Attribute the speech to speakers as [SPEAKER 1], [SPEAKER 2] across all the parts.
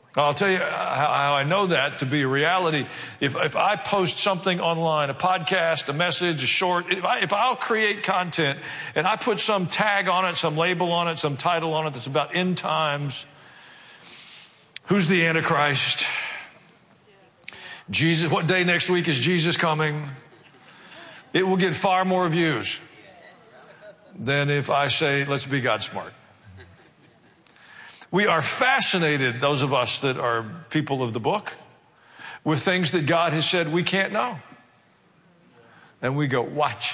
[SPEAKER 1] I'll tell you how I know that to be a reality. If I post something online, a podcast, a message, a short, if I'll create content and I put some tag on it, some label on it, some title on it that's about end times, who's the Antichrist? Jesus, what day next week is Jesus coming? It will get far more views than if I say, let's be God smart. We are fascinated, those of us that are people of the book, with things that God has said we can't know. And we go, watch.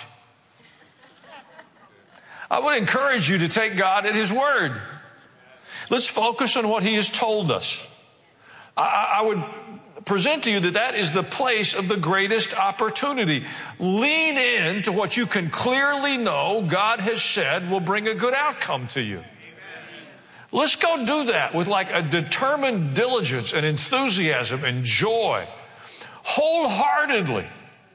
[SPEAKER 1] I would encourage you to take God at His word. Let's focus on what He has told us. I would present to you that is the place of the greatest opportunity. Lean in to what you can clearly know God has said will bring a good outcome to you. Let's go do that with like a determined diligence and enthusiasm and joy, wholeheartedly.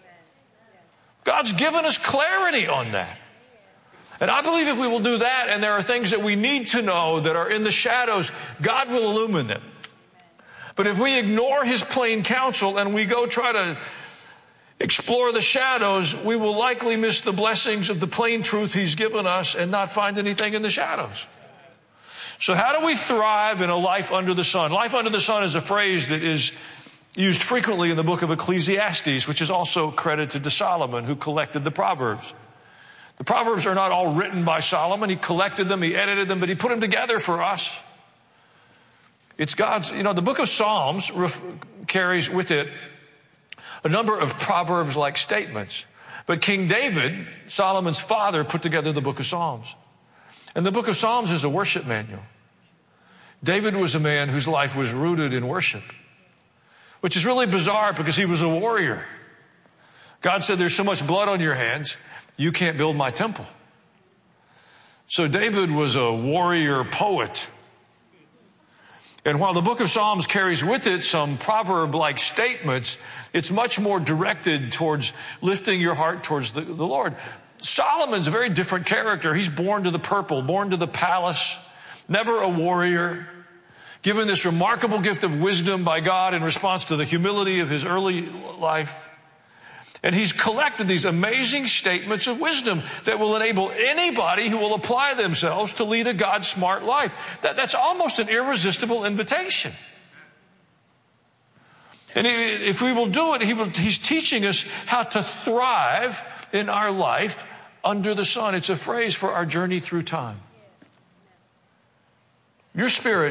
[SPEAKER 1] God's given us clarity on that. And I believe if we will do that, and there are things that we need to know that are in the shadows, God will illumine them. But if we ignore His plain counsel and we go try to explore the shadows, we will likely miss the blessings of the plain truth He's given us and not find anything in the shadows. So how do we thrive in a life under the sun? Life under the sun is a phrase that is used frequently in the book of Ecclesiastes, which is also credited to Solomon, who collected the Proverbs. The Proverbs are not all written by Solomon. He collected them, he edited them, but he put them together for us. It's God's, the book of Psalms carries with it a number of Proverbs-like statements. But King David, Solomon's father, put together the book of Psalms. And the book of Psalms is a worship manual. David was a man whose life was rooted in worship, which is really bizarre because he was a warrior. God said, there's so much blood on your hands, you can't build my temple. So David was a warrior poet. And while the book of Psalms carries with it some proverb-like statements, it's much more directed towards lifting your heart towards the Lord. Solomon's a very different character. He's born to the purple, born to the palace, never a warrior, given this remarkable gift of wisdom by God in response to the humility of his early life. And he's collected these amazing statements of wisdom that will enable anybody who will apply themselves to lead a God-smart life. That's almost an irresistible invitation. And if we will do it, he's teaching us how to thrive in our life under the sun. It's a phrase for our journey through time. Your spirit,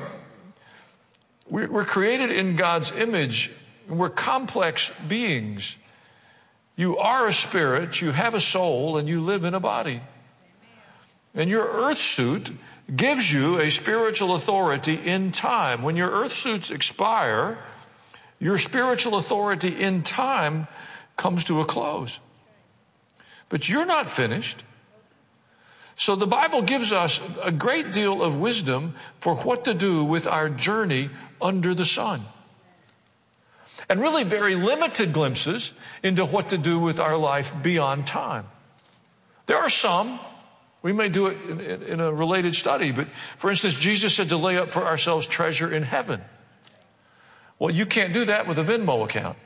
[SPEAKER 1] we're created in God's image. We're complex beings. You are a spirit, you have a soul, and you live in a body. And your earth suit gives you a spiritual authority in time. When your earth suits expire, your spiritual authority in time comes to a close. But you're not finished. So the Bible gives us a great deal of wisdom for what to do with our journey under the sun. And really very limited glimpses into what to do with our life beyond time. There are some, we may do it in a related study, but for instance, Jesus said to lay up for ourselves treasure in heaven. Well, you can't do that with a Venmo account.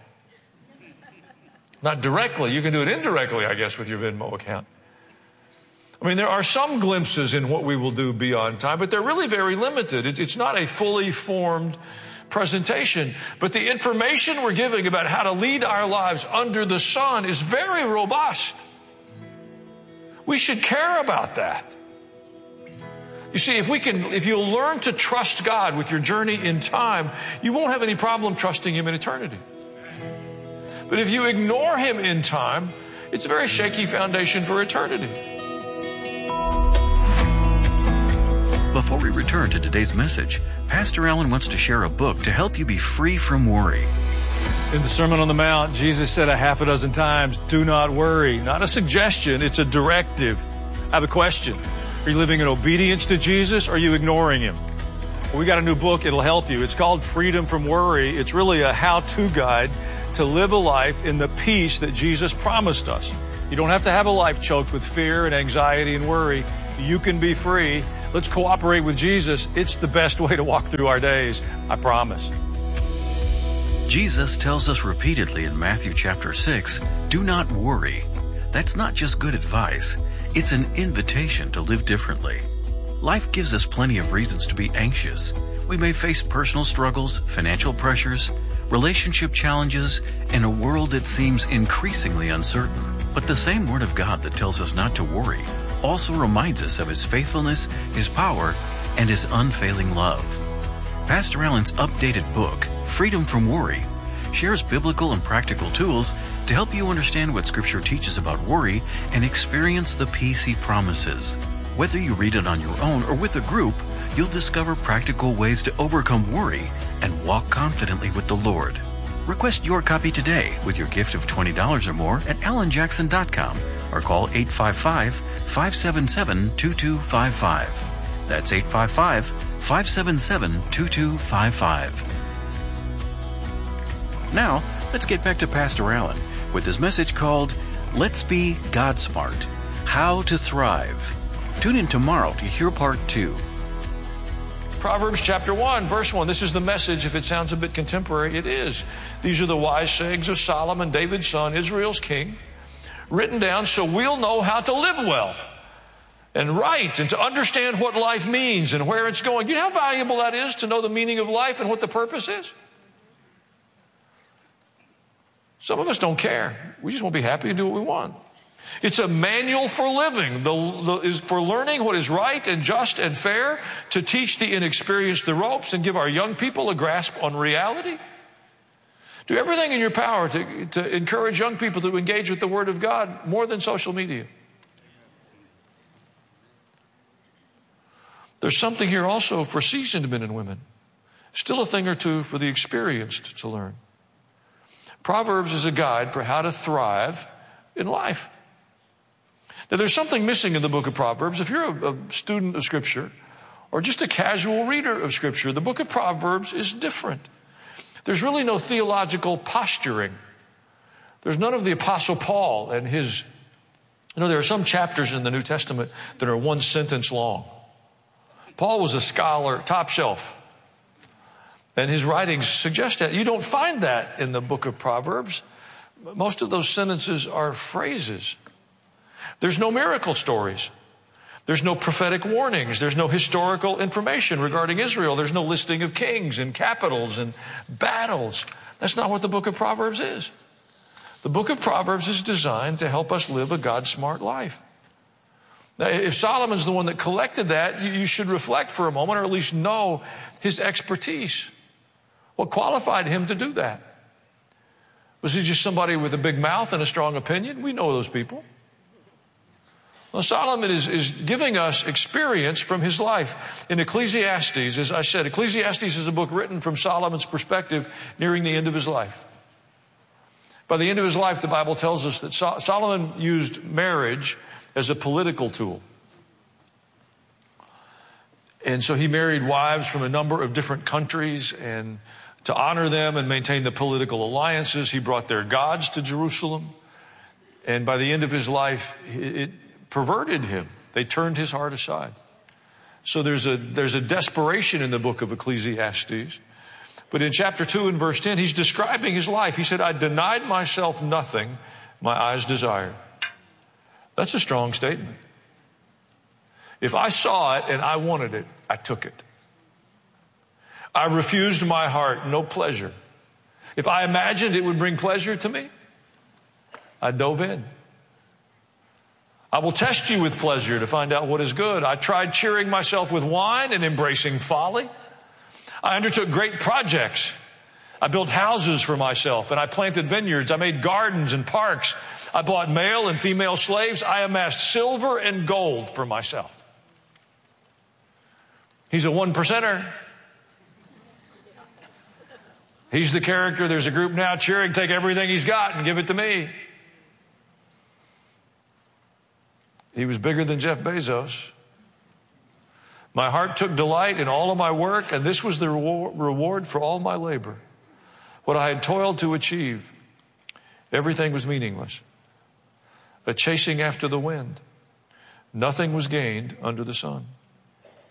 [SPEAKER 1] Not directly. You can do it indirectly, I guess, with your Venmo account. I mean, there are some glimpses in what we will do beyond time, but they're really very limited. It's not a fully formed presentation, but the information we're giving about how to lead our lives under the sun is very robust. We should care about that. You see, if you'll learn to trust God with your journey in time, you won't have any problem trusting Him in eternity. But if you ignore Him in time, it's a very shaky foundation for eternity.
[SPEAKER 2] Before we return to today's message, Pastor Allen wants to share a book to help you be free from worry.
[SPEAKER 1] In the Sermon on the Mount, Jesus said a half a dozen times, do not worry. Not a suggestion, it's a directive. I have a question. Are you living in obedience to Jesus or are you ignoring Him? Well, we got a new book, it'll help you. It's called Freedom from Worry. It's really a how-to guide to live a life in the peace that Jesus promised us. You don't have to have a life choked with fear and anxiety and worry. You can be free Let's cooperate with Jesus. It's the best way to walk through our days. I promise.
[SPEAKER 2] Jesus tells us repeatedly in Matthew chapter 6, do not worry. That's not just good advice. It's an invitation to live differently. Life gives us plenty of reasons to be anxious. We may face personal struggles, financial pressures, relationship challenges, and a world that seems increasingly uncertain. But the same Word of God that tells us not to worry also reminds us of His faithfulness, His power, and His unfailing love. Pastor Allen's updated book, Freedom from Worry, shares biblical and practical tools to help you understand what Scripture teaches about worry and experience the peace He promises. Whether you read it on your own or with a group, you'll discover practical ways to overcome worry and walk confidently with the Lord. Request your copy today with your gift of $20 or more at allenjackson.com or call 855-577-2255. That's 855-577-2255. Now, let's get back to Pastor Allen with his message called, Let's Be God Smart, How to Thrive. Tune in tomorrow to hear part 2.
[SPEAKER 1] Proverbs chapter 1, verse 1. This is the message. If it sounds a bit contemporary, it is. These are the wise sayings of Solomon, David's son, Israel's king, written down so we'll know how to live well and right and to understand what life means and where it's going. You know how valuable that is to know the meaning of life and what the purpose is? Some of us don't care. We just want to be happy and do what we want. It's a manual for living, for learning what is right and just and fair, to teach the inexperienced the ropes and give our young people a grasp on reality. Do everything in your power to encourage young people to engage with the Word of God more than social media. There's something here also for seasoned men and women. Still a thing or two for the experienced to learn. Proverbs is a guide for how to thrive in life. Now, there's something missing in the book of Proverbs. If you're a student of Scripture or just a casual reader of Scripture, the book of Proverbs is different. There's really no theological posturing. There's none of the Apostle Paul and his... there are some chapters in the New Testament that are one sentence long. Paul was a scholar, top shelf. And his writings suggest that. You don't find that in the book of Proverbs. Most of those sentences are phrases. There's no miracle stories. There's no prophetic warnings. There's no historical information regarding Israel. There's no listing of kings and capitals and battles. That's not what the book of Proverbs is. The book of Proverbs is designed to help us live a God-smart life. Now, if Solomon's the one that collected that, you should reflect for a moment, or at least know his expertise. What qualified him to do that? Was he just somebody with a big mouth and a strong opinion? We know those people. Well, Solomon is giving us experience from his life. In Ecclesiastes, as I said, Ecclesiastes is a book written from Solomon's perspective nearing the end of his life. By the end of his life, the Bible tells us that Solomon used marriage as a political tool. And so he married wives from a number of different countries, and to honor them and maintain the political alliances, he brought their gods to Jerusalem. And by the end of his life, it perverted him. They turned his heart aside. So there's a desperation in the book of Ecclesiastes. But in chapter 2 and verse 10, he's describing his life. He said, I denied myself nothing my eyes desired. That's a strong statement. If I saw it and I wanted it, I took it. I refused my heart no pleasure. If I imagined it would bring pleasure to me, I dove in. I will test you with pleasure to find out what is good. I tried cheering myself with wine and embracing folly. I undertook great projects. I built houses for myself and I planted vineyards. I made gardens and parks. I bought male and female slaves. I amassed silver and gold for myself. He's a 1%er. He's the character. There's a group now cheering, take everything he's got and give it to me. He was bigger than Jeff Bezos. My heart took delight in all of my work, and this was the reward for all my labor. What I had toiled to achieve, everything was meaningless. A chasing after the wind. Nothing was gained under the sun.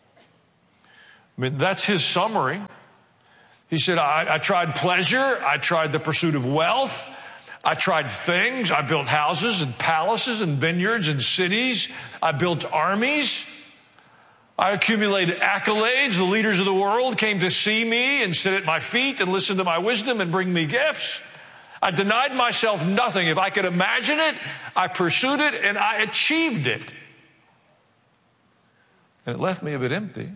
[SPEAKER 1] I mean, that's his summary. He said, I tried pleasure. I tried the pursuit of wealth. I tried things. I built houses and palaces and vineyards and cities. I built armies. I accumulated accolades. The leaders of the world came to see me and sit at my feet and listen to my wisdom and bring me gifts. I denied myself nothing. If I could imagine it, I pursued it and I achieved it. And it left me a bit empty.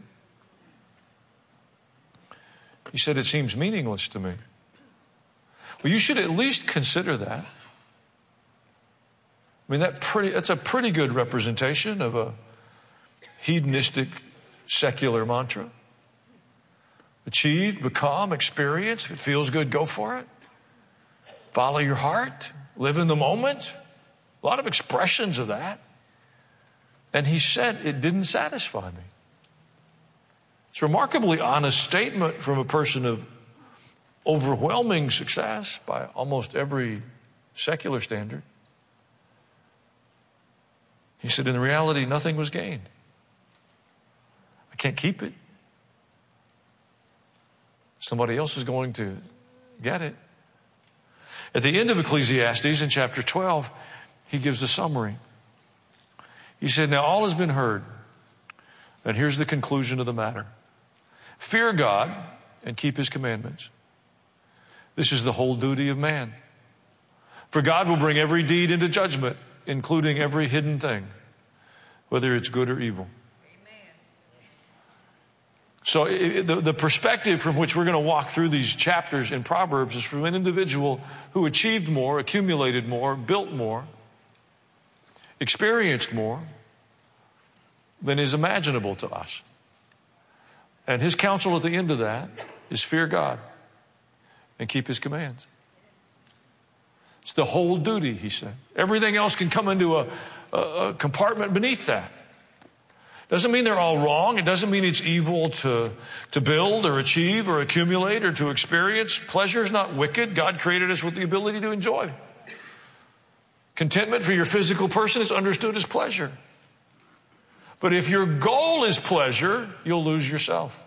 [SPEAKER 1] He said, it seems meaningless to me. Well, you should at least consider that. I mean, that's a pretty good representation of a hedonistic, secular mantra. Achieve, become, experience. If it feels good, go for it. Follow your heart. Live in the moment. A lot of expressions of that. And he said it didn't satisfy me. It's a remarkably honest statement from a person of overwhelming success by almost every secular standard. He said, in reality, nothing was gained. I can't keep it. Somebody else is going to get it. At the end of Ecclesiastes in chapter 12, he gives a summary. He said, now all has been heard, and here's the conclusion of the matter. Fear God and keep his commandments. This is the whole duty of man. For God will bring every deed into judgment, including every hidden thing, whether it's good or evil. Amen. So the perspective from which we're going to walk through these chapters in Proverbs is from an individual who achieved more, accumulated more, built more, experienced more than is imaginable to us. And his counsel at the end of that is fear God and keep his commands. It's the whole duty, he said. Everything else can come into a compartment beneath that. Doesn't mean they're all wrong. It doesn't mean it's evil to build or achieve or accumulate or to experience. Pleasure is not wicked. God created us with the ability to enjoy. Contentment for your physical person is understood as pleasure. But if your goal is pleasure, you'll lose yourself.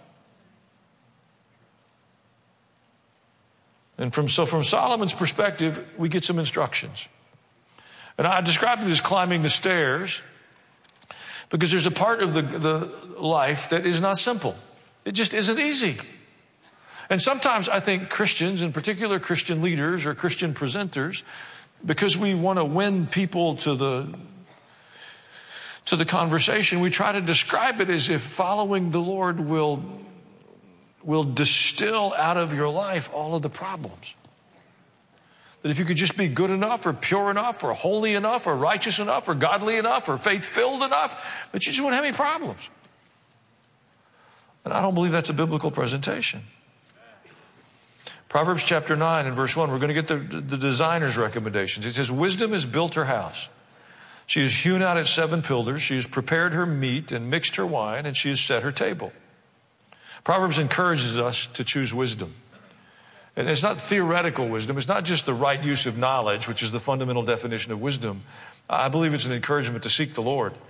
[SPEAKER 1] And from Solomon's perspective, we get some instructions. And I described it as climbing the stairs because there's a part of the life that is not simple. It just isn't easy. And sometimes I think Christians, in particular Christian leaders or Christian presenters, because we want to win people to the conversation, we try to describe it as if following the Lord will distill out of your life all of the problems. That if you could just be good enough or pure enough or holy enough or righteous enough or godly enough or faith-filled enough, that you just wouldn't have any problems. And I don't believe that's a biblical presentation. Proverbs chapter 9 and verse 1, we're going to get the designer's recommendations. It says, wisdom has built her house. She has hewn out its 7 pillars. She has prepared her meat and mixed her wine, and she has set her table. Proverbs encourages us to choose wisdom. And it's not theoretical wisdom. It's not just the right use of knowledge, which is the fundamental definition of wisdom. I believe it's an encouragement to seek the Lord. Amen.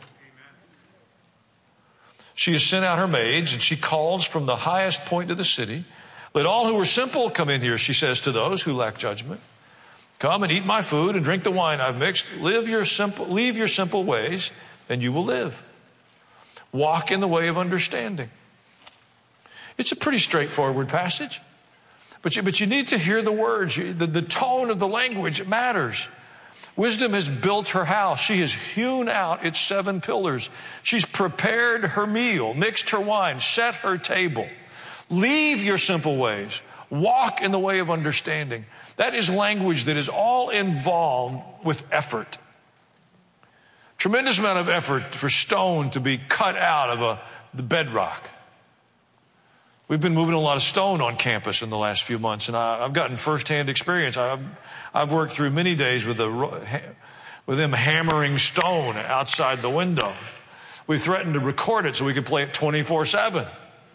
[SPEAKER 1] She has sent out her maids, and she calls from the highest point of the city. Let all who are simple come in here, she says to those who lack judgment. Come and eat my food and drink the wine I've mixed. Leave your simple ways, and you will live. Walk in the way of understanding. It's a pretty straightforward passage. But you need to hear the words. The tone of the language matters. Wisdom has built her house. She has hewn out its 7 pillars. She's prepared her meal, mixed her wine, set her table. Leave your simple ways. Walk in the way of understanding. That is language that is all involved with effort. Tremendous amount of effort for stone to be cut out of the bedrock. We've been moving a lot of stone on campus in the last few months, and I've gotten firsthand experience. I've worked through many days with them hammering stone outside the window. We threatened to record it so we could play it 24/7.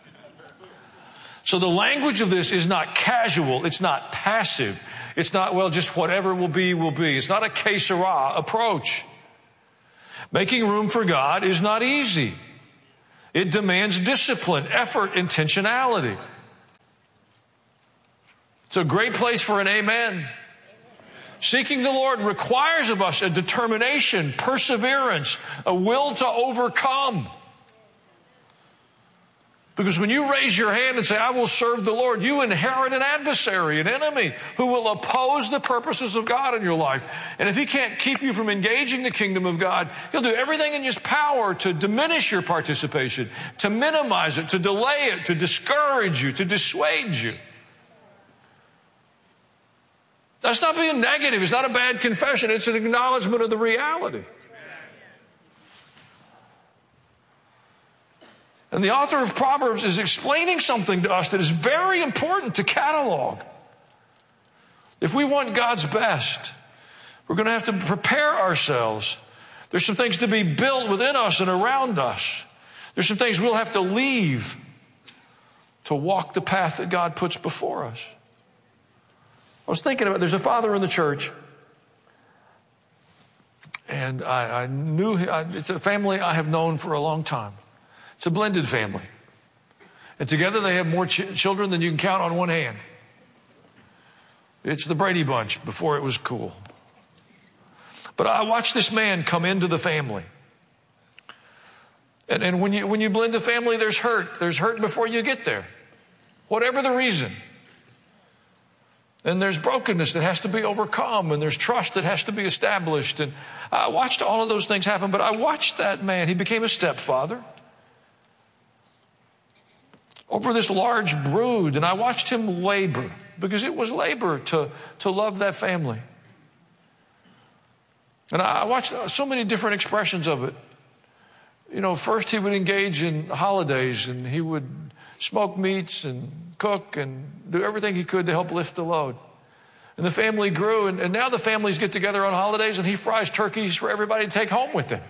[SPEAKER 1] So the language of this is not casual. It's not passive. It's not, well, just whatever will be, will be. It's not a que sera approach. Making room for God is not easy. It demands discipline, effort, intentionality. It's a great place for an amen. Seeking the Lord requires of us a determination, perseverance, a will to overcome. Because when you raise your hand and say, I will serve the Lord, you inherit an adversary, an enemy who will oppose the purposes of God in your life. And if he can't keep you from engaging the kingdom of God, he'll do everything in his power to diminish your participation, to minimize it, to delay it, to discourage you, to dissuade you. That's not being negative. It's not a bad confession. It's an acknowledgement of the reality. And the author of Proverbs is explaining something to us that is very important to catalog. If we want God's best, we're going to have to prepare ourselves. There's some things to be built within us and around us. There's some things we'll have to leave to walk the path that God puts before us. I was thinking about, there's a father in the church, and I knew, it's a family I have known for a long time. It's a blended family. And together they have more children than you can count on one hand. It's the Brady Bunch before it was cool. But I watched this man come into the family. And when you blend a family, there's hurt. There's hurt before you get there. Whatever the reason. And there's brokenness that has to be overcome, and there's trust that has to be established. And I watched all of those things happen, but I watched that man. He became a stepfather over this large brood, and I watched him labor, because it was labor to love that family. And I watched so many different expressions of it. You know, first he would engage in holidays, and he would smoke meats and cook and do everything he could to help lift the load. And the family grew, and now the families get together on holidays, and he fries turkeys for everybody to take home with them.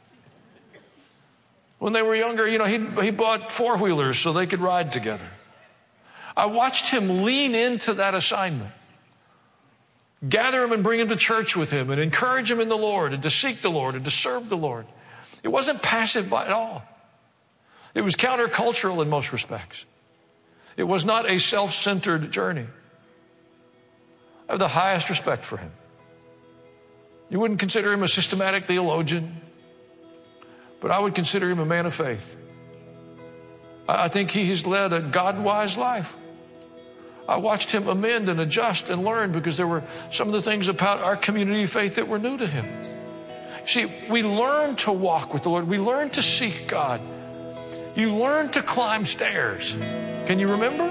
[SPEAKER 1] When they were younger, you know, he bought four-wheelers so they could ride together. I watched him lean into that assignment, gather him and bring him to church with him, and encourage him in the Lord, and to seek the Lord, and to serve the Lord. It wasn't passive at all. It was countercultural in most respects. It was not a self-centered journey. I have the highest respect for him. You wouldn't consider him a systematic theologian, but I would consider him a man of faith. I think he has led a God-wise life. I watched him amend and adjust and learn, because there were some of the things about our community of faith that were new to him. See, we learn to walk with the Lord. We learn to seek God. You learn to climb stairs. Can you remember?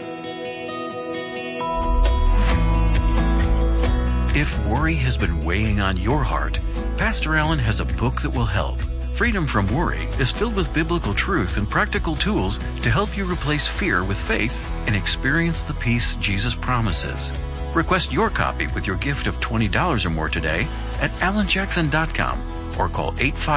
[SPEAKER 2] If worry has been weighing on your heart, Pastor Allen has a book that will help. Freedom from Worry is filled with biblical truth and practical tools to help you replace fear with faith and experience the peace Jesus promises. Request your copy with your gift of $20 or more today at alanjackson.com or call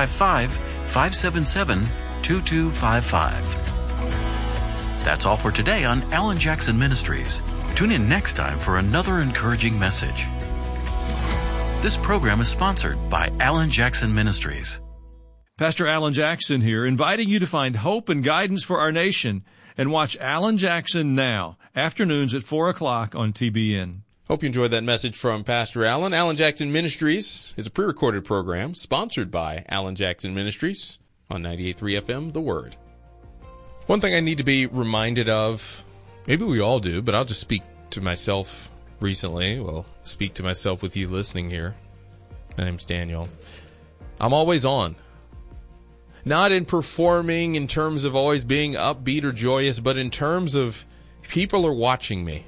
[SPEAKER 2] 855-577-2255. That's all for today on Alan Jackson Ministries. Tune in next time for another encouraging message. This program is sponsored by Alan Jackson Ministries.
[SPEAKER 1] Pastor Alan Jackson here, inviting you to find hope and guidance for our nation, and watch Alan Jackson Now, afternoons at 4 o'clock on TBN.
[SPEAKER 3] Hope you enjoyed that message from Pastor Allen. Alan Jackson Ministries is a pre-recorded program sponsored by Alan Jackson Ministries on 98.3 FM, The Word. One thing I need to be reminded of, maybe we all do, but I'll just speak to myself recently. Well, speak to myself with you listening here. My name's Daniel. I'm always on. Not in performing in terms of always being upbeat or joyous, but in terms of people are watching me.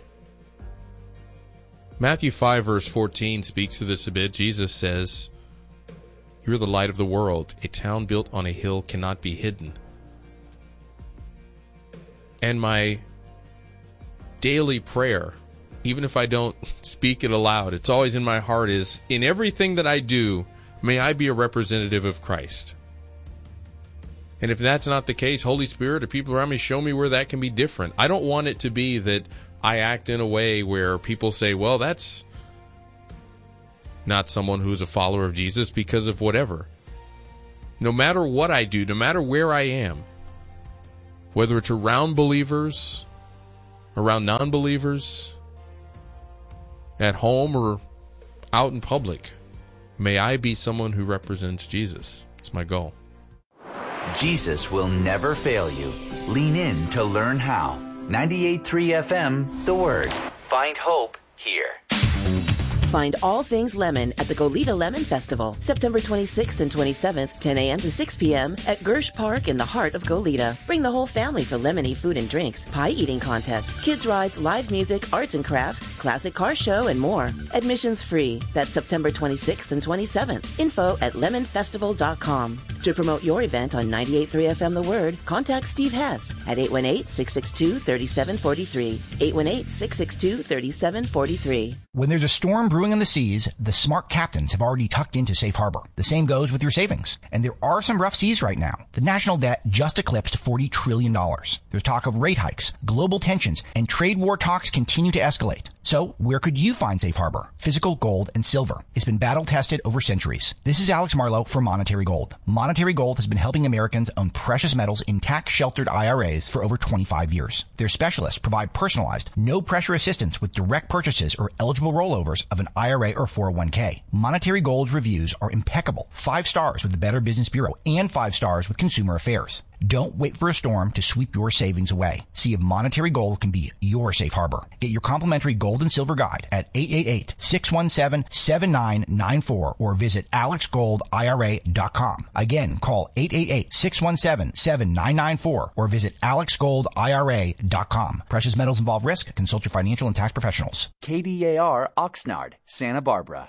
[SPEAKER 3] Matthew 5 verse 14 speaks to this a bit. Jesus says, "You're the light of the world. A town built on a hill cannot be hidden." And my daily prayer, even if I don't speak it aloud, it's always in my heart, is in everything that I do, may I be a representative of Christ. And if that's not the case, Holy Spirit or people around me, show me where that can be different. I don't want it to be that I act in a way where people say, well, that's not someone who's a follower of Jesus because of whatever. No matter what I do, no matter where I am, whether it's around believers, around non-believers, at home or out in public. May I be someone who represents Jesus. It's my goal.
[SPEAKER 4] Jesus will never fail you. Lean in to learn how. 98.3 FM, The Word. Find hope here.
[SPEAKER 5] Find all things lemon at the Goleta Lemon Festival, September 26th and 27th, 10 a.m. to 6 p.m. at Gersh Park in the heart of Goleta. Bring the whole family for lemony food and drinks, pie eating contest, kids rides, live music, arts and crafts, classic car show, and more. Admissions free. That's September 26th and 27th. Info at lemonfestival.com. To promote your event on 98.3 FM The Word, contact Steve Hess at 818-662-3743. 818-662-3743.
[SPEAKER 6] When there's a storm brewing on the seas, the smart captains have already tucked into safe harbor. The same goes with your savings. And there are some rough seas right now. The national debt just eclipsed $40 trillion. There's talk of rate hikes, global tensions, and trade war talks continue to escalate. So where could you find safe harbor? Physical gold and silver. It's been battle tested over centuries. This is Alex Marlowe for Monetary Gold. Monetary Gold has been helping Americans own precious metals in tax-sheltered IRAs for over 25 years. Their specialists provide personalized, no-pressure assistance with direct purchases or eligible rollovers of an IRA or 401k. Monetary Gold's reviews are impeccable. 5 stars with the Better Business Bureau and 5 stars with Consumer Affairs. Don't wait for a storm to sweep your savings away. See if Monetary Gold can be your safe harbor. Get your complimentary gold and silver guide at 888-617-7994 or visit alexgoldira.com. Again, call 888-617-7994 or visit alexgoldira.com. Precious metals involve risk. Consult your financial and tax professionals.
[SPEAKER 4] KDAR Oxnard, Santa Barbara.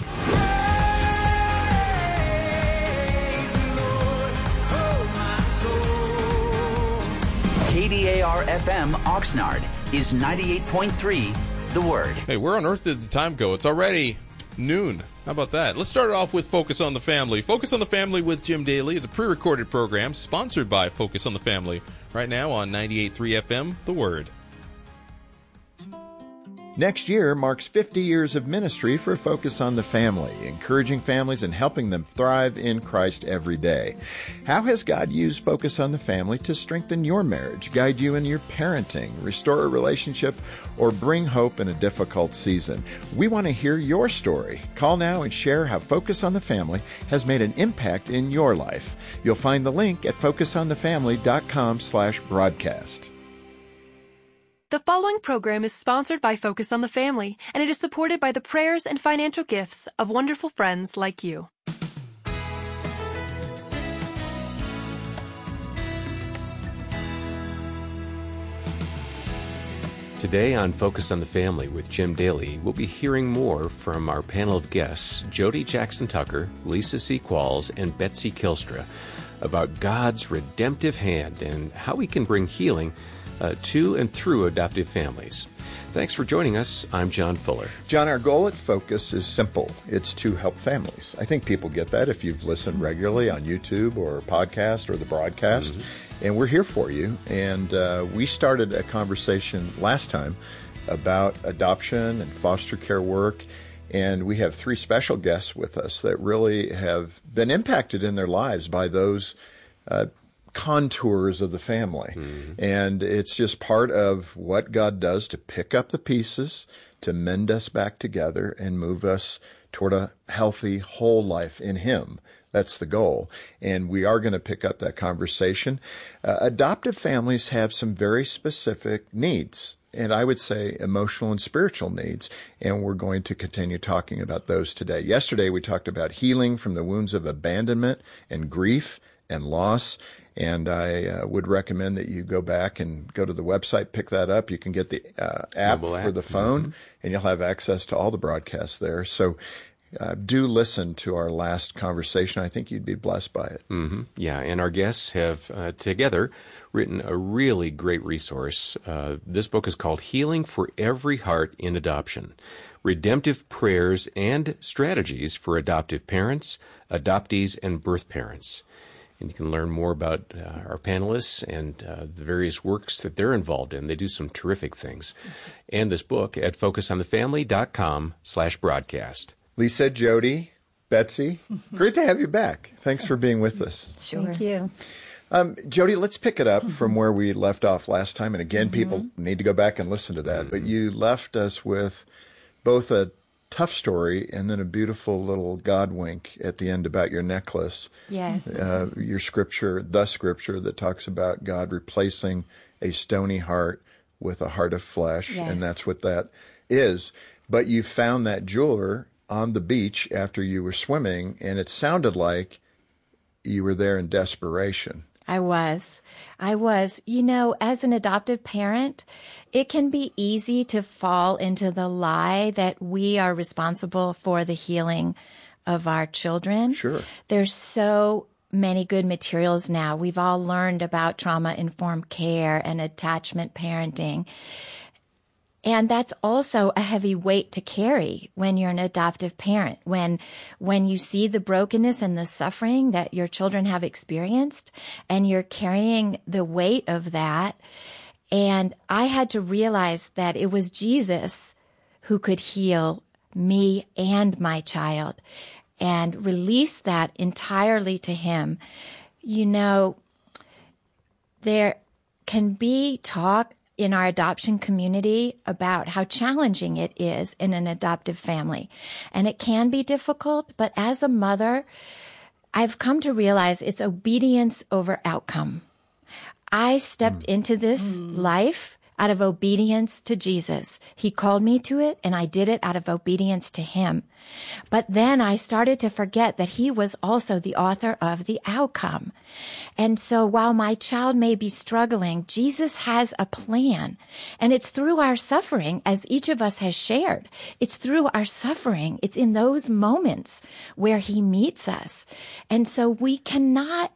[SPEAKER 4] KDAR FM Oxnard is 98.3 The Word.
[SPEAKER 3] Hey, where on earth did the time go? It's already noon. How about that? Let's start off with Focus on the Family. Focus on the Family with Jim Daly is a pre-recorded program sponsored by Focus on the Family. Right now on 98.3 FM, The Word.
[SPEAKER 7] Next year marks 50 years of ministry for Focus on the Family, encouraging families and helping them thrive in Christ every day. How has God used Focus on the Family to strengthen your marriage, guide you in your parenting, restore a relationship, or bring hope in a difficult season? We want to hear your story. Call now and share how Focus on the Family has made an impact in your life. You'll find the link at focusonthefamily.com/broadcast.
[SPEAKER 8] The following program is sponsored by Focus on the Family, and it is supported by the prayers and financial gifts of wonderful friends like you.
[SPEAKER 9] Today on Focus on the Family with Jim Daly, we'll be hearing more from our panel of guests, Jody Jackson Tucker, Lisa C. Qualls, and Betsy Kilstra, about God's redemptive hand and how we can bring healing to and through adoptive families. Thanks for joining us. I'm John Fuller.
[SPEAKER 7] John, our goal at Focus is simple. It's to help families. I think people get that if you've listened regularly on YouTube or podcast or the broadcast. Mm-hmm. And we're here for you. And we started a conversation last time about adoption and foster care work. And we have 3 special guests with us that really have been impacted in their lives by those contours of the family. Mm-hmm. And it's just part of what God does to pick up the pieces, to mend us back together and move us toward a healthy, whole life in Him. That's the goal. And we are going to pick up that conversation. Adoptive families have some very specific needs, and I would say emotional and spiritual needs. And we're going to continue talking about those today. Yesterday, we talked about healing from the wounds of abandonment and grief and loss. And I would recommend that you go back and go to the website, pick that up. You can get the app for the phone, mm-hmm. and you'll have access to all the broadcasts there. So do listen to our last conversation. I think you'd be blessed by it.
[SPEAKER 9] Mm-hmm. Yeah, and our guests have together written a really great resource. This book is called Healing for Every Heart in Adoption: Redemptive Prayers and Strategies for Adoptive Parents, Adoptees, and Birth Parents. And you can learn more about our panelists and the various works that they're involved in. They do some terrific things. And this book at focusonthefamily.com/broadcast.
[SPEAKER 7] Lisa, Jody, Betsy, great to have you back. Thanks for being with us.
[SPEAKER 10] Sure. Thank you.
[SPEAKER 7] Jody, let's pick it up from where we left off last time. And again, people need to go back and listen to that. But you left us with both a tough story and then a beautiful little God wink at the end about your necklace.
[SPEAKER 10] Yes.
[SPEAKER 7] Your scripture, the scripture that talks about God replacing a stony heart with a heart of flesh.
[SPEAKER 10] Yes.
[SPEAKER 7] And that's what that is. But you found that jeweler on the beach after you were swimming, and it sounded like you were there in desperation.
[SPEAKER 10] I was. You know, as an adoptive parent, it can be easy to fall into the lie that we are responsible for the healing of our children.
[SPEAKER 7] Sure.
[SPEAKER 10] There's so many good materials now. We've all learned about trauma-informed care and attachment parenting. And that's also a heavy weight to carry when you're an adoptive parent. When you see the brokenness and the suffering that your children have experienced, and you're carrying the weight of that. And I had to realize that it was Jesus who could heal me and my child, and release that entirely to him. You know, there can be talk in our adoption community about how challenging it is in an adoptive family. And it can be difficult, but as a mother, I've come to realize it's obedience over outcome. I stepped into this life out of obedience to Jesus. He called me to it, and I did it out of obedience to him. But then I started to forget that he was also the author of the outcome. And so while my child may be struggling, Jesus has a plan. And it's through our suffering, as each of us has shared. It's through our suffering. It's in those moments where he meets us. And so we cannot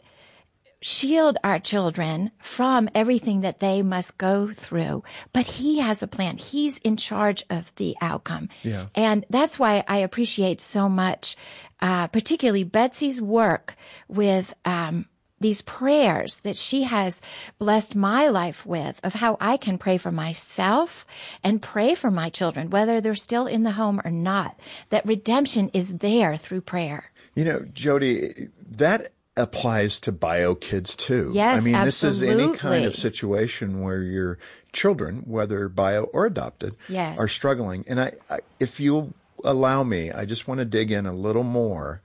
[SPEAKER 10] shield our children from everything that they must go through. But he has a plan. He's in charge of the outcome.
[SPEAKER 7] Yeah.
[SPEAKER 10] And that's why I appreciate so much, particularly Betsy's work with these prayers that she has blessed my life with, of how I can pray for myself and pray for my children, whether they're still in the home or not, that redemption is there through prayer.
[SPEAKER 7] You know, Jody, that applies to bio kids too.
[SPEAKER 10] Yes,
[SPEAKER 7] I mean,
[SPEAKER 10] absolutely.
[SPEAKER 7] This is any kind of situation where your children, whether bio or adopted,
[SPEAKER 10] yes,
[SPEAKER 7] are struggling. And I, if you'll allow me, I just want to dig in a little more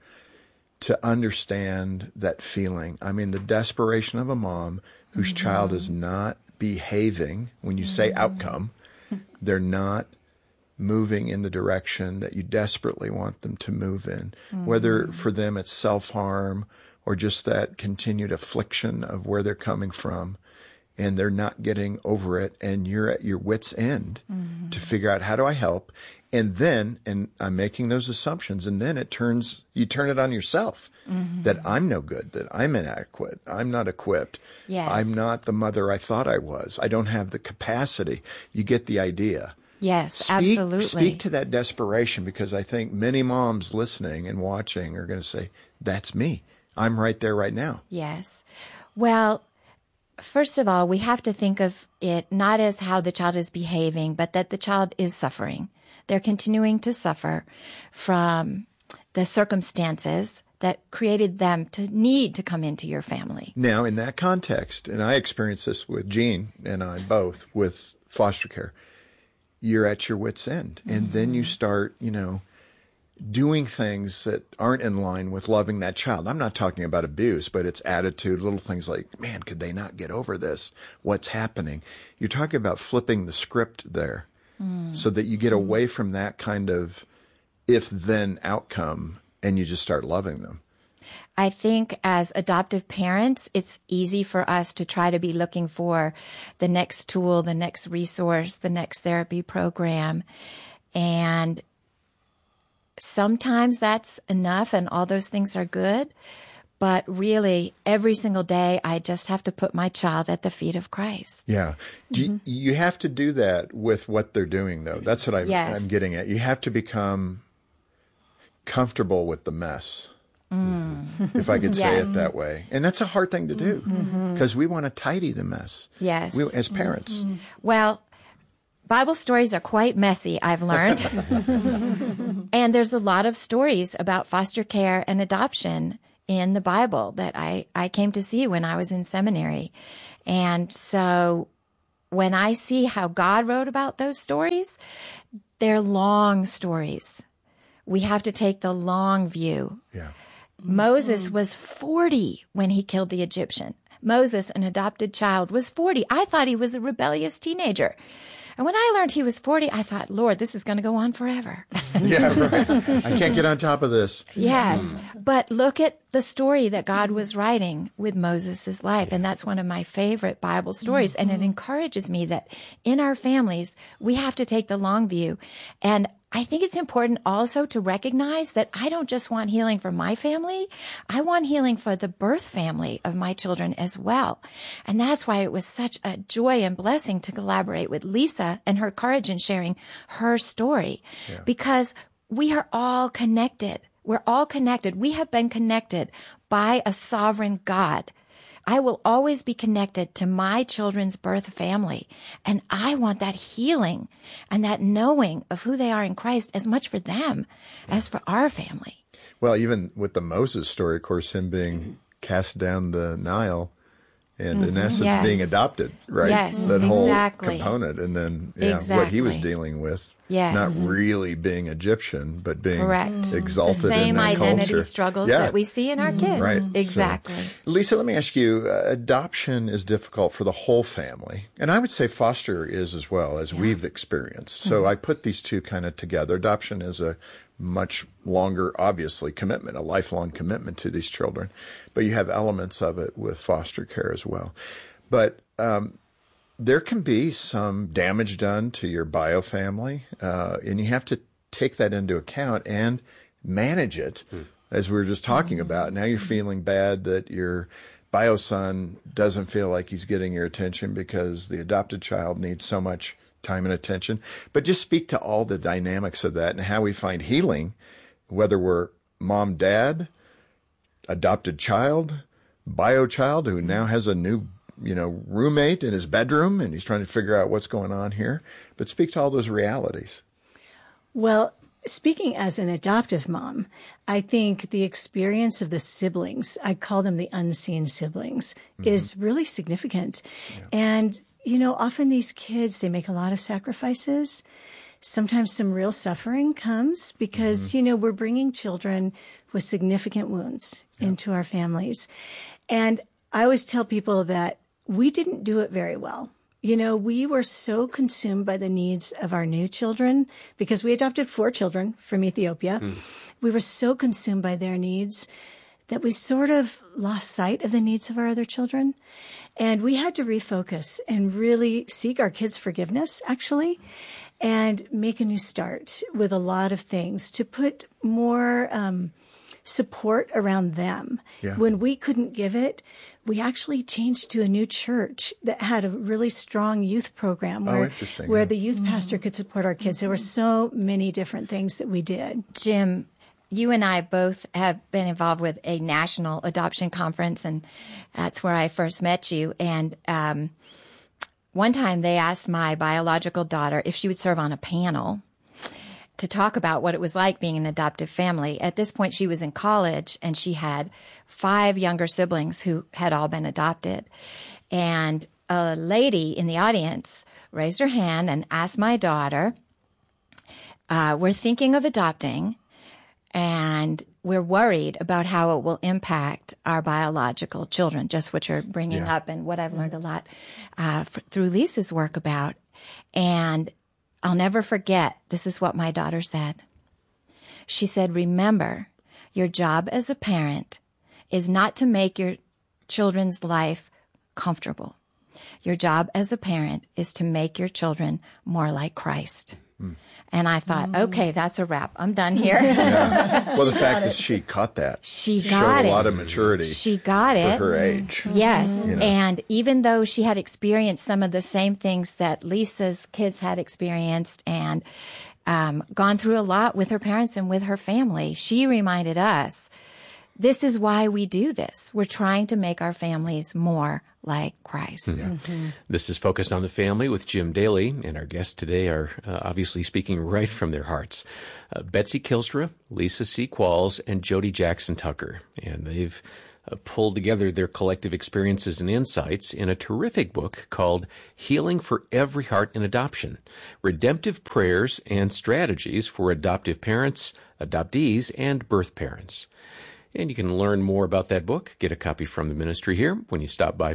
[SPEAKER 7] to understand that feeling. I mean, the desperation of a mom whose child is not behaving. When you say outcome, they're not moving in the direction that you desperately want them to move in, whether for them it's self-harm or just that continued affliction of where they're coming from, and they're not getting over it, and you're at your wit's end to figure out, how do I help? And then, and I'm making those assumptions, and then you turn it on yourself, that I'm no good, that I'm inadequate, I'm not equipped, I'm not the mother I thought I was, I don't have the capacity. You get the idea.
[SPEAKER 10] Yes, absolutely.
[SPEAKER 7] Speak to that desperation, because I think many moms listening and watching are going to say, that's me. I'm right there right now.
[SPEAKER 10] Yes. Well, first of all, we have to think of it not as how the child is behaving, but that the child is suffering. They're continuing to suffer from the circumstances that created them to need to come into your family.
[SPEAKER 7] Now, in that context, and I experienced this with Jean and I both with foster care, you're at your wit's end. And then you start, doing things that aren't in line with loving that child. I'm not talking about abuse, but it's attitude, little things like, man, could they not get over this? What's happening? You're talking about flipping the script there so that you get away from that kind of if-then outcome and you just start loving them.
[SPEAKER 10] I think as adoptive parents, it's easy for us to try to be looking for the next tool, the next resource, the next therapy program. And sometimes that's enough and all those things are good. But really, every single day, I just have to put my child at the feet of Christ.
[SPEAKER 7] Yeah. You have to do that with what they're doing, though. That's what I'm getting at. You have to become comfortable with the mess, if I could say it that way. And that's a hard thing to do, because we want to tidy the mess.
[SPEAKER 10] Yes.
[SPEAKER 7] As parents.
[SPEAKER 10] Well, Bible stories are quite messy, I've learned. And there's a lot of stories about foster care and adoption in the Bible that I came to see when I was in seminary. And so when I see how God wrote about those stories, they're long stories. We have to take the long view.
[SPEAKER 7] Yeah.
[SPEAKER 10] Moses was 40 when he killed the Egyptian. Moses, an adopted child, was 40. I thought he was a rebellious teenager. And when I learned he was 40, I thought, Lord, this is going to go on forever.
[SPEAKER 7] Yeah, right. I can't get on top of this.
[SPEAKER 10] Yes. But look at the story that God was writing with Moses' life. And that's one of my favorite Bible stories. And it encourages me that in our families, we have to take the long view. And I think it's important also to recognize that I don't just want healing for my family. I want healing for the birth family of my children as well. And that's why it was such a joy and blessing to collaborate with Lisa and her courage in sharing her story, because we are all connected. We're all connected. We have been connected by a sovereign God. I will always be connected to my children's birth family. And I want that healing and that knowing of who they are in Christ as much for them as for our family.
[SPEAKER 7] Well, even with the Moses story, of course, him being cast down the Nile and in essence being adopted, right?
[SPEAKER 10] Yes,
[SPEAKER 7] that whole
[SPEAKER 10] exactly.
[SPEAKER 7] component. And then what he was dealing with, not really being Egyptian, but being exalted in that
[SPEAKER 10] same identity
[SPEAKER 7] culture.
[SPEAKER 10] struggles that we see in our kids.
[SPEAKER 7] Right.
[SPEAKER 10] Exactly.
[SPEAKER 7] So, Lisa, let me ask you, adoption is difficult for the whole family. And I would say foster is as well, as we've experienced. So I put these two kind of together. Adoption is a much longer, obviously, commitment, a lifelong commitment to these children. But you have elements of it with foster care as well. But there can be some damage done to your bio family, and you have to take that into account and manage it, as we were just talking about. Now you're feeling bad that your bio son doesn't feel like he's getting your attention because the adopted child needs so much time and attention. But just speak to all the dynamics of that and how we find healing, whether we're mom, dad, adopted child, bio child who now has a new roommate in his bedroom and he's trying to figure out what's going on here. But speak to all those realities.
[SPEAKER 11] Well, speaking as an adoptive mom, I think the experience of the siblings, I call them the unseen siblings, is really significant. Yeah. And, often these kids, they make a lot of sacrifices. Sometimes some real suffering comes because, we're bringing children with significant wounds into our families. And I always tell people that we didn't do it very well. We were so consumed by the needs of our new children because we adopted 4 children from Ethiopia. We were so consumed by their needs that we sort of lost sight of the needs of our other children. And we had to refocus and really seek our kids' forgiveness, actually, and make a new start with a lot of things to put more support around them. Yeah. When we couldn't give it, we actually changed to a new church that had a really strong youth program where the youth pastor could support our kids. There were so many different things that we did.
[SPEAKER 10] Jim, you and I both have been involved with a national adoption conference, and that's where I first met you. And one time they asked my biological daughter if she would serve on a panel to talk about what it was like being an adoptive family. At this point, she was in college, and she had 5 younger siblings who had all been adopted. And a lady in the audience raised her hand and asked my daughter, we're thinking of adopting, and we're worried about how it will impact our biological children, just what you're bringing up and what I've learned a lot through Lisa's work about. And I'll never forget, this is what my daughter said. She said, remember, your job as a parent is not to make your children's life comfortable. Your job as a parent is to make your children more like Christ. And I thought, okay, that's a wrap. I'm done here.
[SPEAKER 7] Well, the fact that she caught that.
[SPEAKER 10] She
[SPEAKER 7] got it. Showed a lot of maturity.
[SPEAKER 10] She got it.
[SPEAKER 7] For her age.
[SPEAKER 10] Yes. And even though she had experienced some of the same things that Lisa's kids had experienced and gone through a lot with her parents and with her family, she reminded us this is why we do this. We're trying to make our families more like Christ.
[SPEAKER 9] This is Focus on the Family with Jim Daly, and our guests today are obviously speaking right from their hearts. Betsy Kilstra, Lisa C. Qualls, and Jody Jackson Tucker. And they've pulled together their collective experiences and insights in a terrific book called Healing for Every Heart in Adoption, Redemptive Prayers and Strategies for Adoptive Parents, Adoptees, and Birth Parents. And you can learn more about that book, get a copy from the ministry here when you stop by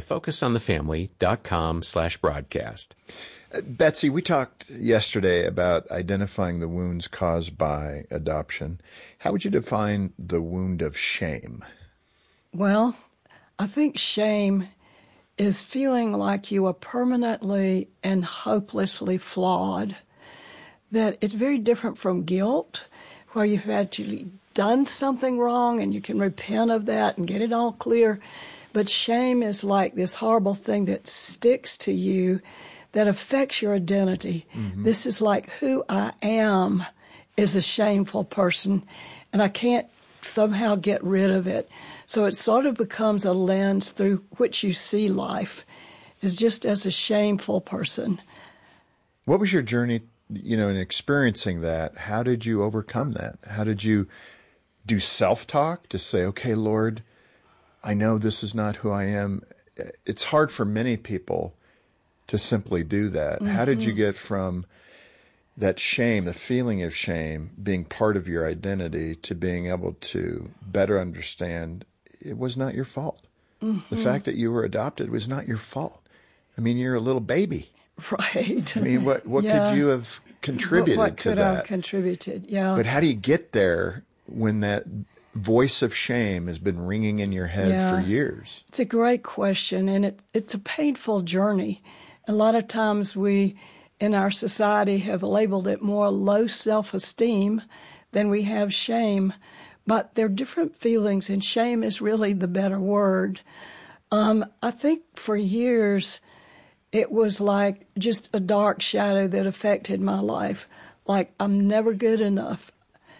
[SPEAKER 9] focusonthefamily.com/broadcast.
[SPEAKER 7] Betsy, we talked yesterday about identifying the wounds caused by adoption. How would you define the wound of shame?
[SPEAKER 12] Well, I think shame is feeling like you are permanently and hopelessly flawed. That it's very different from guilt, where you've actually done something wrong and you can repent of that and get it all clear. But shame is like this horrible thing that sticks to you, that affects your identity. This is like who I am is a shameful person, and I can't somehow get rid of it. So it sort of becomes a lens through which you see life, is just as a shameful person.
[SPEAKER 7] What was your journey, in experiencing that? How did you overcome that? How did you do self-talk to say, okay, Lord, I know this is not who I am? It's hard for many people to simply do that. How did you get from that shame, the feeling of shame, being part of your identity, to being able to better understand it was not your fault? The fact that you were adopted was not your fault. I mean, you're a little baby.
[SPEAKER 12] Right.
[SPEAKER 7] I mean, what could you have contributed to that?
[SPEAKER 12] What could I have contributed, yeah.
[SPEAKER 7] But how do you get there when that voice of shame has been ringing in your head for years?
[SPEAKER 12] It's a great question, and it's a painful journey. A lot of times we, in our society, have labeled it more low self-esteem than we have shame. But they're different feelings, and shame is really the better word. I think for years it was like just a dark shadow that affected my life. Like, I'm never good enough.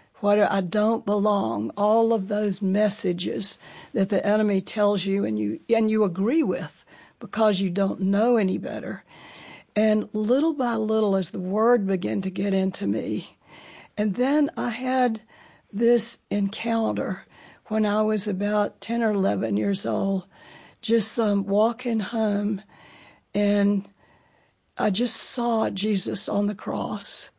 [SPEAKER 12] I don't belong. All of those messages that the enemy tells you and you agree with because you don't know any better. And little by little, as the word began to get into me, and then I had this encounter when I was about 10 or 11 years old, just walking home, and I just saw Jesus on the cross.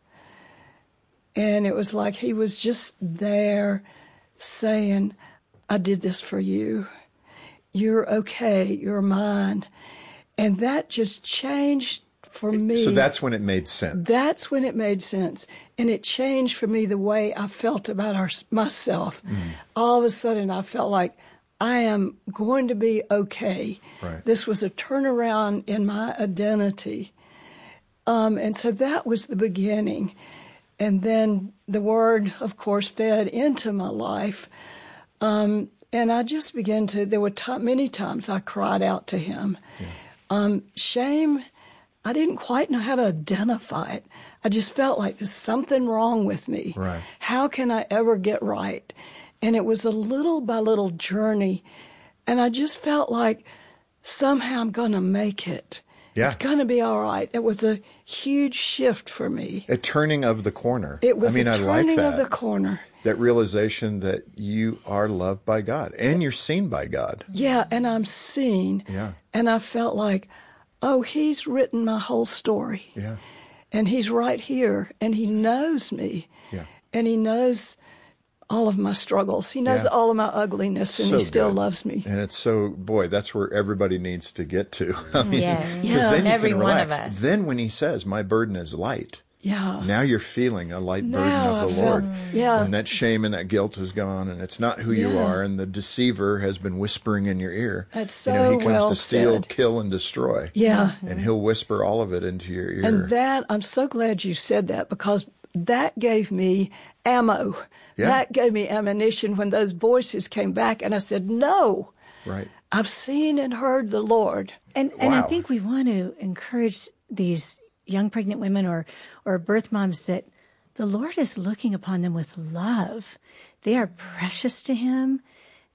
[SPEAKER 12] And it was like he was just there saying, I did this for you. You're okay. You're mine. And that just changed for me.
[SPEAKER 7] So that's when it made sense.
[SPEAKER 12] That's when it made sense. And it changed for me the way I felt about myself. All of a sudden, I felt like I am going to be okay.
[SPEAKER 7] Right.
[SPEAKER 12] This was a turnaround in my identity. And so that was the beginning. And then the word, of course, fed into my life. And I just began to, there were many times I cried out to him. Shame, I didn't quite know how to identify it. I just felt like there's something wrong with me.
[SPEAKER 7] Right.
[SPEAKER 12] How can I ever get right? And it was a little by little journey. And I just felt like somehow I'm going to make it.
[SPEAKER 7] Yeah.
[SPEAKER 12] It's going to be all right. It was a huge shift for me.
[SPEAKER 7] A turning of the corner.
[SPEAKER 12] It was
[SPEAKER 7] a
[SPEAKER 12] turning of the corner.
[SPEAKER 7] That realization that you are loved by God and you're seen by God.
[SPEAKER 12] Yeah, and I'm seen.
[SPEAKER 7] Yeah.
[SPEAKER 12] And I felt like, oh, he's written my whole story.
[SPEAKER 7] Yeah.
[SPEAKER 12] And he's right here, and he knows me.
[SPEAKER 7] Yeah.
[SPEAKER 12] And he knows all of my struggles. He knows all of my ugliness, and
[SPEAKER 7] so
[SPEAKER 12] he still
[SPEAKER 7] good.
[SPEAKER 12] loves me.
[SPEAKER 7] And it's so, boy, that's where everybody needs to get to. I mean,
[SPEAKER 10] Yes.
[SPEAKER 7] then you
[SPEAKER 10] Every
[SPEAKER 7] can
[SPEAKER 10] one
[SPEAKER 7] relax.
[SPEAKER 10] of us.
[SPEAKER 7] Then when he says, my burden is light,
[SPEAKER 12] Yeah.
[SPEAKER 7] now you're feeling a light burden
[SPEAKER 12] Now
[SPEAKER 7] of the
[SPEAKER 12] I
[SPEAKER 7] Lord.
[SPEAKER 12] yeah.
[SPEAKER 7] And that shame and that guilt is gone, and it's not who you
[SPEAKER 12] Yeah.
[SPEAKER 7] are, and the deceiver has been whispering in your ear.
[SPEAKER 12] That's so
[SPEAKER 7] he comes
[SPEAKER 12] well
[SPEAKER 7] to steal,
[SPEAKER 12] said.
[SPEAKER 7] kill, and destroy.
[SPEAKER 12] Yeah.
[SPEAKER 7] And he'll whisper all of it into your ear.
[SPEAKER 12] And that, I'm so glad you said that, because that gave me ammo.
[SPEAKER 7] Yeah.
[SPEAKER 12] That gave me ammunition when those voices came back, and I said, no,
[SPEAKER 7] Right.
[SPEAKER 12] I've seen and heard the Lord.
[SPEAKER 11] And I think we want to encourage these young pregnant women or birth moms that the Lord is looking upon them with love. They are precious to him.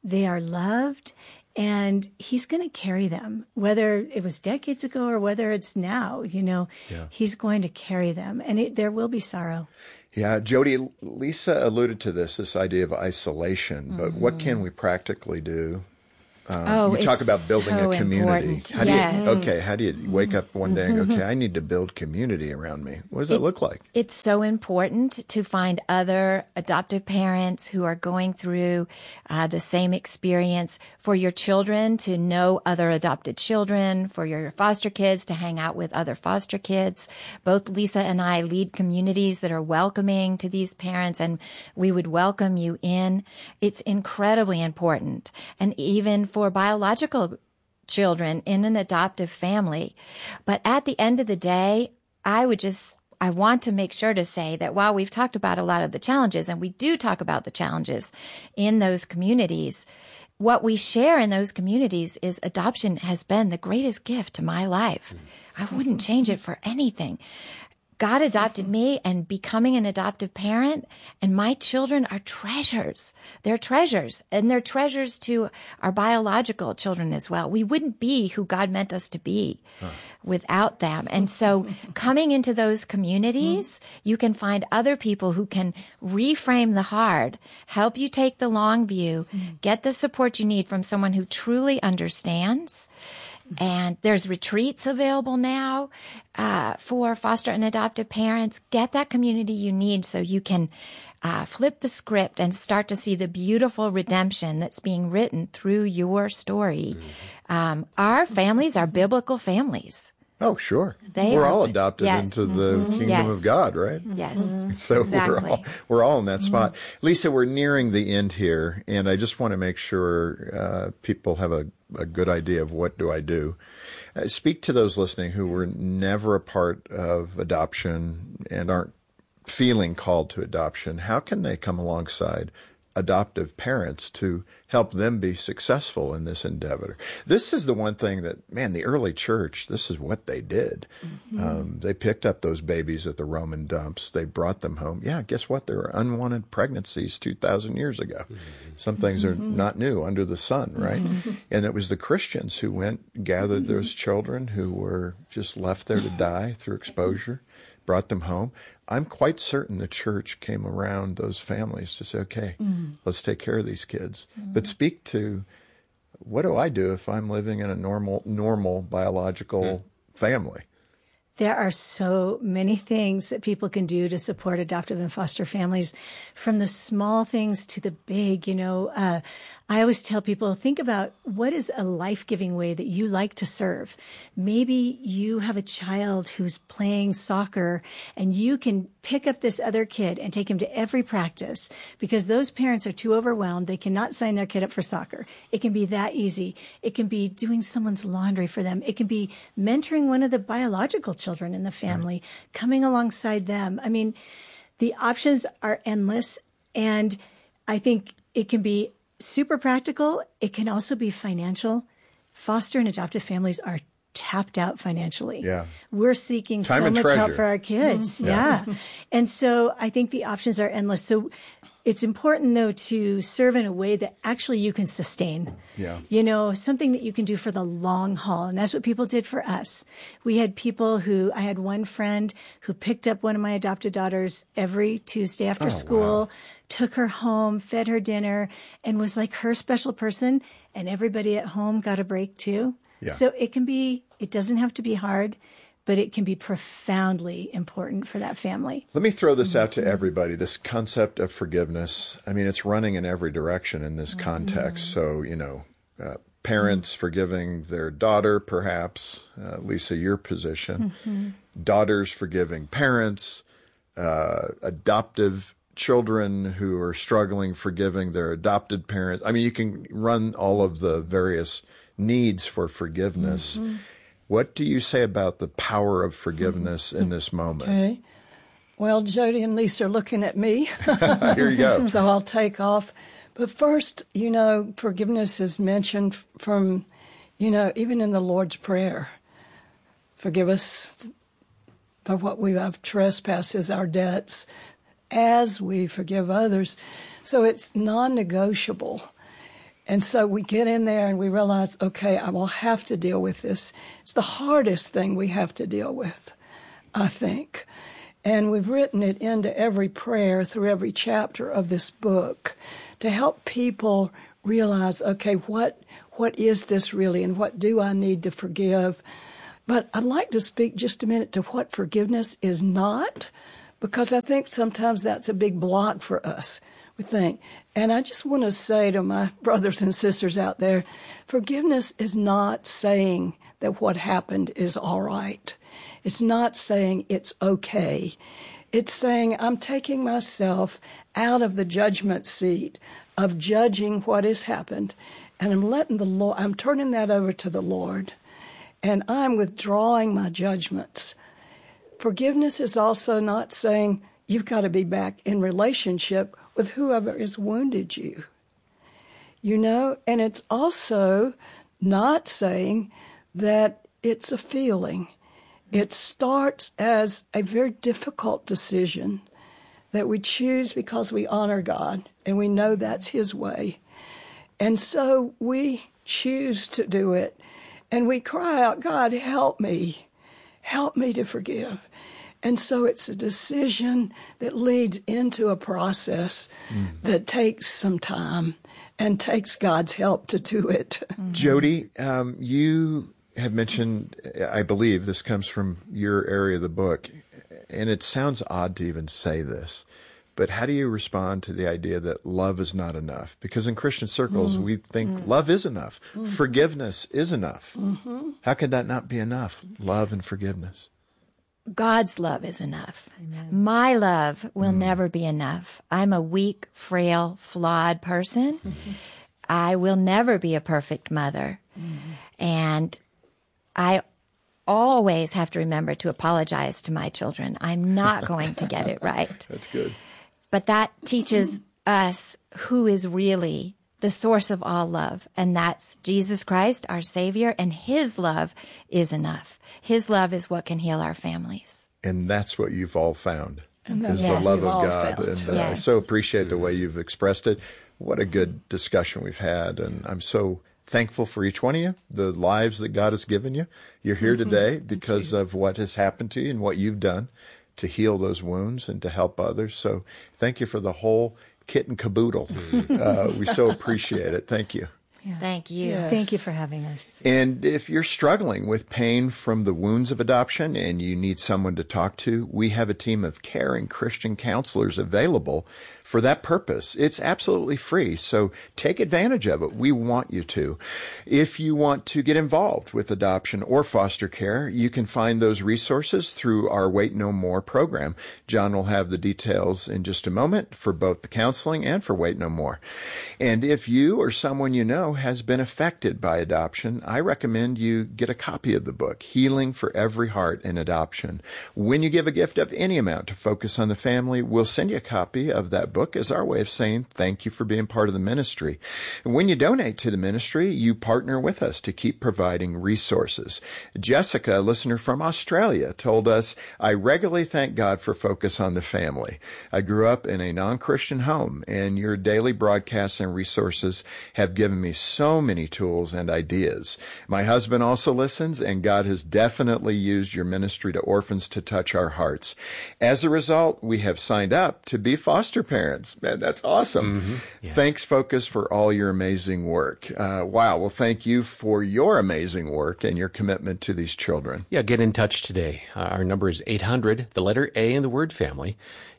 [SPEAKER 11] they are loved, and he's going to carry them, whether it was decades ago or whether it's now, he's going to carry them, and there will be sorrow.
[SPEAKER 7] Yeah, Jody, Lisa alluded to this idea of isolation, but what can we practically do? You talk about building a community. How do you wake up one day and go, okay, I need to build community around me? What does that look like?
[SPEAKER 10] It's so important to find other adoptive parents who are going through the same experience, for your children to know other adopted children, for your foster kids to hang out with other foster kids. Both Lisa and I lead communities that are welcoming to these parents, and we would welcome you in. It's incredibly important. And even for biological children in an adoptive family. But at the end of the day, I want to make sure to say that while we've talked about a lot of the challenges, and we do talk about the challenges in those communities, what we share in those communities is adoption has been the greatest gift to my life. I wouldn't change it for anything. God adopted me, and becoming an adoptive parent, and my children are treasures. They're treasures, and they're treasures to our biological children as well. We wouldn't be who God meant us to be without them. And so coming into those communities, you can find other people who can reframe the hard, help you take the long view, get the support you need from someone who truly understands. And there's retreats available now for foster and adoptive parents. Get that community you need so you can flip the script and start to see the beautiful redemption that's being written through your story. Our families are biblical families.
[SPEAKER 7] Oh, sure. We're all adopted into the kingdom of God, right?
[SPEAKER 10] Yes.
[SPEAKER 7] So
[SPEAKER 10] exactly.
[SPEAKER 7] we're all in that spot. Lisa, we're nearing the end here, and I just want to make sure people have a good idea of what do I do. Speak to those listening who were never a part of adoption and aren't feeling called to adoption. How can they come alongside adoptive parents to help them be successful in this endeavor? This is the one thing that, the early church, this is what they did. They picked up those babies at the Roman dumps. They brought them home. Yeah, guess what? There were unwanted pregnancies 2,000 years ago. Some things are not new under the sun, right? And it was the Christians who went, gathered those children who were just left there to die through exposure, brought them home. I'm quite certain the church came around those families to say, okay, let's take care of these kids. But speak to, what do I do if I'm living in a normal biological family?
[SPEAKER 11] There are so many things that people can do to support adoptive and foster families, from the small things to the big. I always tell people, think about what is a life-giving way that you like to serve. Maybe you have a child who's playing soccer, and you can pick up this other kid and take him to every practice because those parents are too overwhelmed. They cannot sign their kid up for soccer. It can be that easy. It can be doing someone's laundry for them. It can be mentoring one of the biological children in the family, coming alongside them. The options are endless, and I think it can be super practical. It can also be financial. Foster and adoptive families are tapped out financially.
[SPEAKER 7] Yeah.
[SPEAKER 11] We're seeking
[SPEAKER 7] Time
[SPEAKER 11] so
[SPEAKER 7] and
[SPEAKER 11] much
[SPEAKER 7] treasure.
[SPEAKER 11] help for our kids. Yeah. And so I think the options are endless. So it's important, though, to serve in a way that actually you can sustain.
[SPEAKER 7] Yeah.
[SPEAKER 11] Something that you can do for the long haul. And that's what people did for us. We had people I had one friend who picked up one of my adopted daughters every Tuesday after school, took her home, fed her dinner, and was like her special person. And everybody at home got a break too. Yeah. So it doesn't have to be hard, but it can be profoundly important for that family.
[SPEAKER 7] Let me throw this out to everybody, this concept of forgiveness. It's running in every direction in this context. So, parents forgiving their daughter, perhaps, Lisa, your position, daughters forgiving parents, adoptive children who are struggling forgiving their adopted parents. You can run all of the various needs for forgiveness. What do you say about the power of forgiveness in this moment?
[SPEAKER 12] Okay. Well, Jody and Lisa are looking at me.
[SPEAKER 7] Here you go.
[SPEAKER 12] So I'll take off. But first, forgiveness is mentioned from, even in the Lord's Prayer. Forgive us for what we have trespassed as our debts, as we forgive others. So it's non-negotiable. And so we get in there and we realize, okay, I will have to deal with this. It's the hardest thing we have to deal with, I think. And we've written it into every prayer through every chapter of this book to help people realize, okay, what is this really, and what do I need to forgive? But I'd like to speak just a minute to what forgiveness is not, because I think sometimes that's a big block for us. We think. And I just want to say to my brothers and sisters out there, forgiveness is not saying that what happened is all right. It's not saying it's okay. It's saying I'm taking myself out of the judgment seat of judging what has happened, and I'm letting the Lord, I'm turning that over to the Lord, and I'm withdrawing my judgments. Forgiveness is also not saying you've got to be back in relationship with whoever has wounded you. You know, and it's also not saying that it's a feeling. It starts as a very difficult decision that we choose because we honor God and we know that's His way. And so we choose to do it and we cry out, God, help me to forgive. And so it's a decision that leads into a process that takes some time and takes God's help to do it.
[SPEAKER 7] Jody, you have mentioned, I believe this comes from your area of the book, and it sounds odd to even say this, but how do you respond to the idea that love is not enough? Because in Christian circles, we think love is enough. Forgiveness is enough. How could that not be enough? Love and forgiveness.
[SPEAKER 10] God's love is enough. Amen. My love will never be enough. I'm a weak, frail, flawed person. I will never be a perfect mother. And I always have to remember to apologize to my children. I'm not going to get it right.
[SPEAKER 7] That's good.
[SPEAKER 10] But that teaches us who is really the source of all love, and that's Jesus Christ, our Savior, and His love is enough. His love is what can heal our families.
[SPEAKER 7] And that's what you've all found, is
[SPEAKER 10] yes.
[SPEAKER 7] the love of God.
[SPEAKER 10] Felt.
[SPEAKER 7] And I so appreciate the way you've expressed it. What a good discussion we've had, and I'm so thankful for each one of you, the lives that God has given you. You're here today because of what has happened to you and what you've done to heal those wounds and to help others. So thank you for the whole kit and caboodle. We so appreciate it. Thank you.
[SPEAKER 10] Yeah. Thank you.
[SPEAKER 11] Yes. Thank you for having us.
[SPEAKER 7] And if you're struggling with pain from the wounds of adoption and you need someone to talk to, we have a team of caring Christian counselors available for that purpose. It's absolutely free, so take advantage of it. We want you to. If you want to get involved with adoption or foster care, you can find those resources through our Wait No More program. John will have the details in just a moment for both the counseling and for Wait No More. And if you or someone you know has been affected by adoption, I recommend you get a copy of the book, Healing for Every Heart in Adoption. When you give a gift of any amount to Focus on the Family, we'll send you a copy of that book as our way of saying thank you for being part of the ministry. And when you donate to the ministry, you partner with us to keep providing resources. Jessica, a listener from Australia, told us, I regularly thank God for Focus on the Family. I grew up in a non-Christian home, and your daily broadcasts and resources have given me so many tools and ideas. My husband also listens, and God has definitely used your ministry to orphans to touch our hearts. As a result, we have signed up to be foster parents. Man, that's awesome. Yeah. Thanks, Focus, for all your amazing work. Wow. Well, thank you for your amazing work and your commitment to these children.
[SPEAKER 9] Yeah, get in touch today. Our number is 800, the letter A in the word family,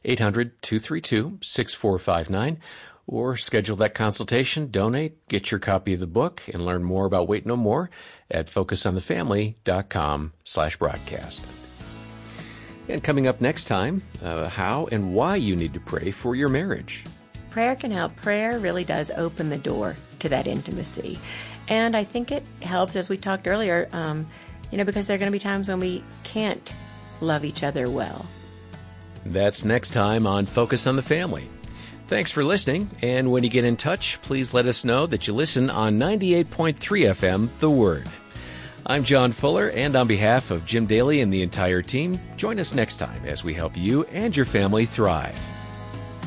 [SPEAKER 9] 800-232-6459. Or schedule that consultation, donate, get your copy of the book, and learn more about Wait No More at focusonthefamily.com/broadcast. And coming up next time, how and why you need to pray for your marriage.
[SPEAKER 13] Prayer can help. Prayer really does open the door to that intimacy. And I think it helps, as we talked earlier, because there are going to be times when we can't love each other well.
[SPEAKER 9] That's next time on Focus on the Family. Thanks for listening, and when you get in touch, please let us know that you listen on 98.3 FM, The Word. I'm John Fuller, and on behalf of Jim Daly and the entire team, join us next time as we help you and your family thrive.